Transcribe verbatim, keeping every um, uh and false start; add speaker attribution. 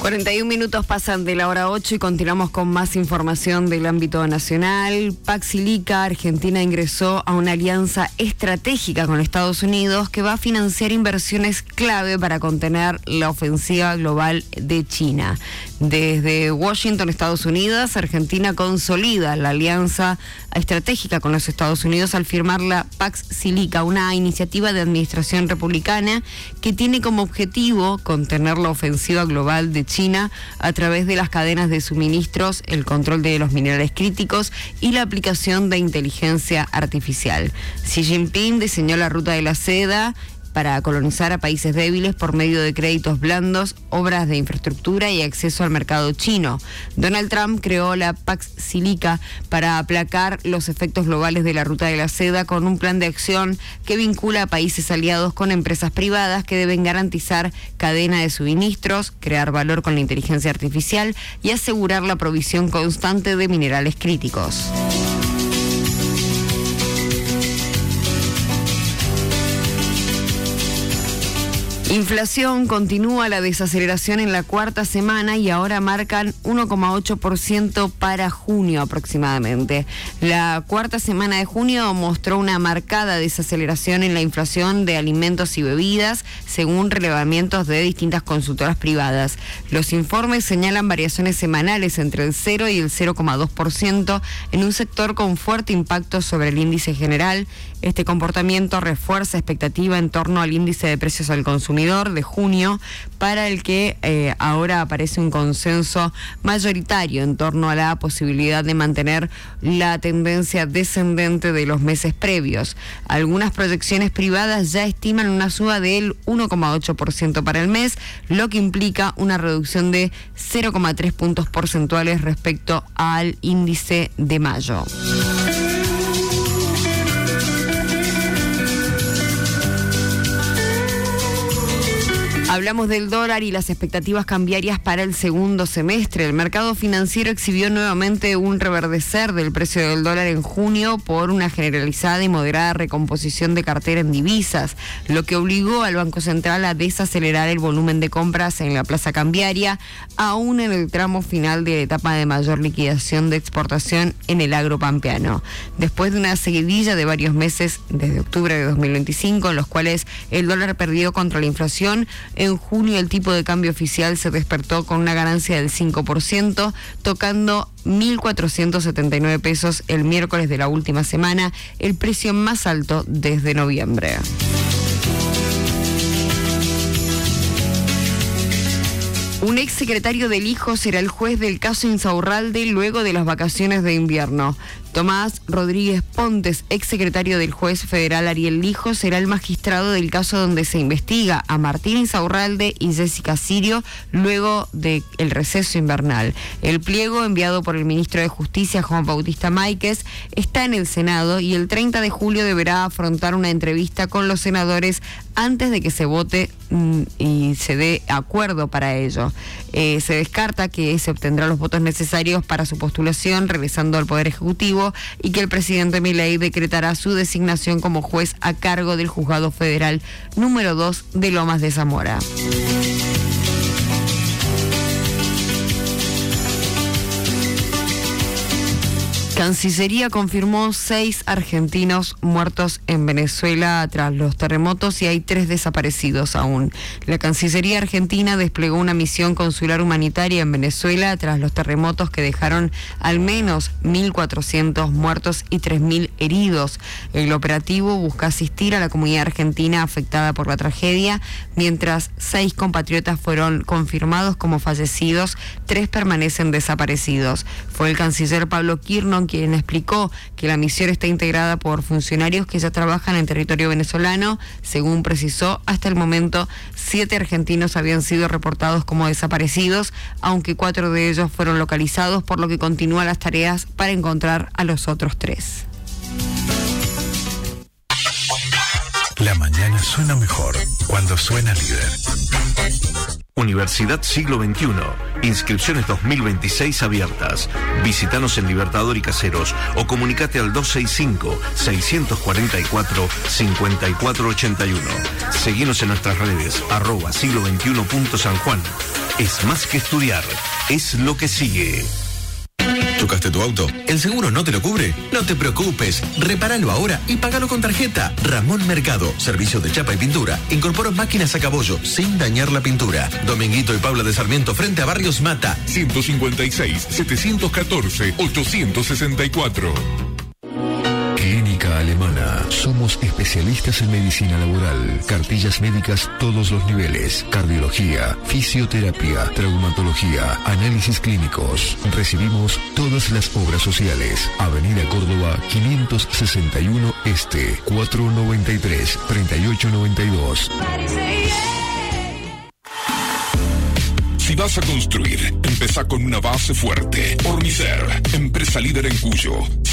Speaker 1: cuarenta y un minutos pasan de la hora ocho y continuamos con más información del ámbito nacional. Pax Silica, Argentina ingresó a una alianza estratégica con Estados Unidos que va a financiar inversiones clave para contener la ofensiva global de China. Desde Washington, Estados Unidos, Argentina consolida la alianza estratégica con los Estados Unidos al firmar la Pax Silica, una iniciativa de administración republicana que tiene como objetivo contener la ofensiva global de China a través de las cadenas de suministros, el control de los minerales críticos y la aplicación de inteligencia artificial. Xi Jinping diseñó la ruta de la seda para colonizar a países débiles por medio de créditos blandos, obras de infraestructura y acceso al mercado chino. Donald Trump creó la Pax Silica para aplacar los efectos globales de la ruta de la seda con un plan de acción que vincula a países aliados con empresas privadas que deben garantizar cadena de suministros, crear valor con la inteligencia artificial y asegurar la provisión constante de minerales críticos. Inflación, continúa la desaceleración en la cuarta semana y ahora marcan uno coma ocho por ciento para junio aproximadamente. La cuarta semana de junio mostró una marcada desaceleración en la inflación de alimentos y bebidas, según relevamientos de distintas consultoras privadas. Los informes señalan variaciones semanales entre el cero y el cero coma dos por ciento en un sector con fuerte impacto sobre el índice general. Este comportamiento refuerza expectativa en torno al índice de precios al consumidor de junio, para el que eh, ahora aparece un consenso mayoritario en torno a la posibilidad de mantener la tendencia descendente de los meses previos. Algunas proyecciones privadas ya estiman una suba del uno coma ocho por ciento para el mes, lo que implica una reducción de cero coma tres puntos porcentuales respecto al índice de mayo. Hablamos del dólar y las expectativas cambiarias para el segundo semestre. El mercado financiero exhibió nuevamente un reverdecer del precio del dólar en junio por una generalizada y moderada recomposición de cartera en divisas, lo que obligó al Banco Central a desacelerar el volumen de compras en la plaza cambiaria, aún en el tramo final de la etapa de mayor liquidación de exportación en el agro pampeano. Después de una seguidilla de varios meses, desde octubre de dos mil veinticinco, en los cuales el dólar perdió contra la inflación, en junio el tipo de cambio oficial se despertó con una ganancia del cinco por ciento, tocando mil cuatrocientos setenta y nueve pesos el miércoles de la última semana, el precio más alto desde noviembre. Un ex secretario del Hijo será el juez del caso Insaurralde luego de las vacaciones de invierno. Tomás Rodríguez Pontes, ex secretario del juez federal Ariel Lijo, será el magistrado del caso donde se investiga a Martín Insaurralde y Jessica Sirio luego del receso invernal. El pliego enviado por el ministro de Justicia, Juan Bautista Máiquez, está en el Senado y el treinta de julio deberá afrontar una entrevista con los senadores antes de que se vote mmm, y se dé acuerdo para ello. Eh, se descarta que se obtendrá los votos necesarios para su postulación regresando al Poder Ejecutivo y que el presidente Milei decretará su designación como juez a cargo del Juzgado Federal número dos de Lomas de Zamora. Cancillería confirmó seis argentinos muertos en Venezuela tras los terremotos y hay tres desaparecidos aún. La Cancillería argentina desplegó una misión consular humanitaria en Venezuela tras los terremotos que dejaron al menos mil cuatrocientos muertos y tres mil heridos. El operativo busca asistir a la comunidad argentina afectada por la tragedia, mientras seis compatriotas fueron confirmados como fallecidos, tres permanecen desaparecidos. Fue el canciller Pablo Kirchner quien explicó que la misión está integrada por funcionarios que ya trabajan en territorio venezolano. Según precisó, hasta el momento siete argentinos habían sido reportados como desaparecidos, aunque cuatro de ellos fueron localizados, por lo que continúan las tareas para encontrar a los otros tres.
Speaker 2: La mañana suena mejor cuando suena Líder.
Speaker 3: Universidad Siglo veintiuno. Inscripciones dos mil veintiséis abiertas. Visítanos en Libertador y Caseros o comunicate al dos seis cinco, seis cuatro cuatro, cinco cuatro ocho uno. Seguinos en nuestras redes, arroba siglo veintiuno punto San Juan. es más que estudiar, es lo que sigue.
Speaker 4: ¿Chocaste tu auto? ¿El seguro no te lo cubre? No te preocupes, repáralo ahora y págalo con tarjeta. Ramón Mercado, servicio de chapa y pintura. Incorporó máquinas a cabollo sin dañar la pintura. Dominguito y Paula de Sarmiento frente a Barrios Mata.
Speaker 5: ciento cincuenta y seis, setecientos catorce, ochocientos sesenta y cuatro.
Speaker 6: Clínica Alemana. Somos especialistas en medicina laboral, cartillas médicas todos los niveles, cardiología, fisioterapia, traumatología, análisis clínicos. Recibimos todas las obras sociales. Avenida Córdoba quinientos sesenta y uno Este, cuatrocientos noventa y tres, treinta y ocho noventa y dos.
Speaker 5: Si vas a construir, empezá con una base fuerte. Ornicer, empresa líder en Cuyo.